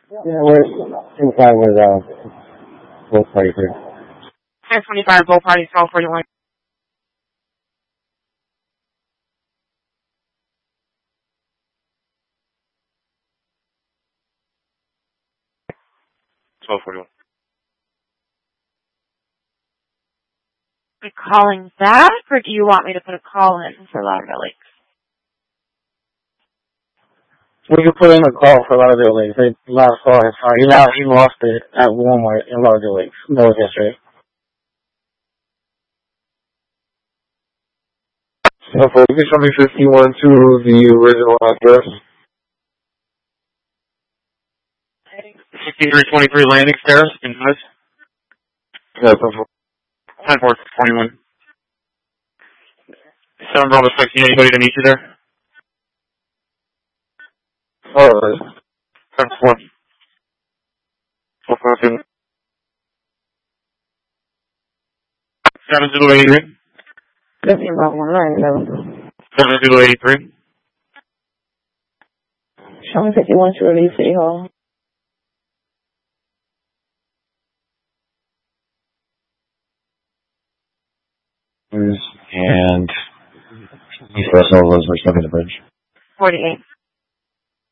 Yeah, we're inside with both parties here. 1025, both parties, 1241. Are you calling back, or do you want me to put a call in for Lauderdale Lakes? We can put in a call for Lauderdale Lakes. They last saw his car. He lost it at Walmart in Lauderdale Lakes. That was yesterday. So you can show me 51 to the original address. 6323 Landing Terrace in West. Yeah, 10-4-21. 7 Bravo 16, anybody to meet you there? alright. 10-4. 4-4-2. 7083. 15 Bravo 19. 7083. Showing 51 to release City Hall. And East West Nova was stuck in the bridge. 48.